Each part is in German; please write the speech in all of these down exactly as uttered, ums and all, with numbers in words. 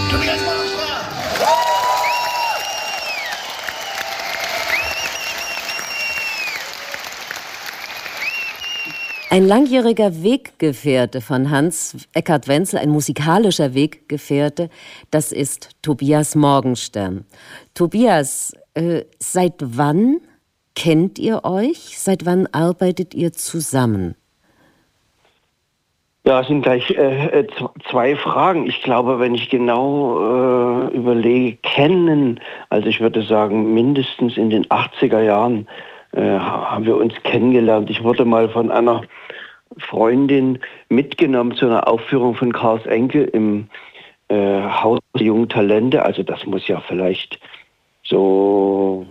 Tobias Morgenstern! Ein langjähriger Weggefährte von Hans Eckart Wenzel, ein musikalischer Weggefährte, das ist Tobias Morgenstern. Tobias, äh, seit wann kennt ihr euch? Seit wann arbeitet ihr zusammen? Ja, es sind gleich äh, zwei Fragen. Ich glaube, wenn ich genau äh, überlege, kennen, also ich würde sagen, mindestens in den achtziger Jahren äh, haben wir uns kennengelernt. Ich wurde mal von einer Freundin mitgenommen zu einer Aufführung von Karls Enkel im äh, Haus der jungen Talente. Also das muss ja vielleicht so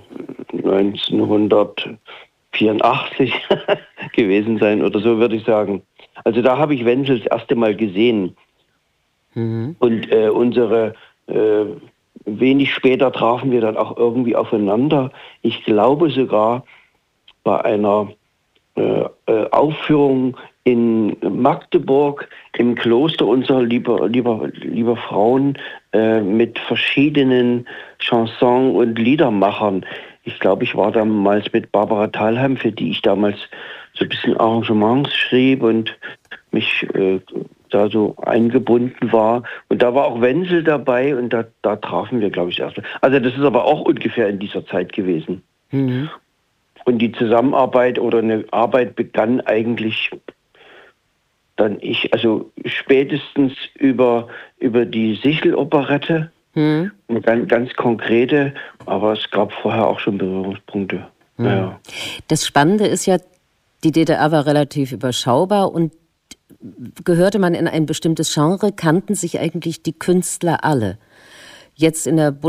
neunzehnhundertvierundachtzig gewesen sein oder so, würde ich sagen. Also da habe ich Wenzel das erste Mal gesehen. Mhm. Und äh, unsere, äh, wenig später trafen wir dann auch irgendwie aufeinander. Ich glaube sogar bei einer äh, Aufführung in Magdeburg im Kloster unserer lieber, lieber, lieber Frauen äh, mit verschiedenen Chanson- und Liedermachern. Ich glaube, ich war damals mit Barbara Thalheim, für die ich damals so ein bisschen Arrangements schrieb und mich äh, da so eingebunden war. Und da war auch Wenzel dabei und da, da trafen wir, glaube ich, erst. Also das ist aber auch ungefähr in dieser Zeit gewesen. Mhm. Und die Zusammenarbeit oder eine Arbeit begann eigentlich dann ich, also spätestens über, über die Sichel-Operette, hm. ganz, ganz konkrete, aber es gab vorher auch schon Berührungspunkte. Hm. Ja. Das Spannende ist ja, die D D R war relativ überschaubar und gehörte man in ein bestimmtes Genre, kannten sich eigentlich die Künstler alle. Jetzt in der Bund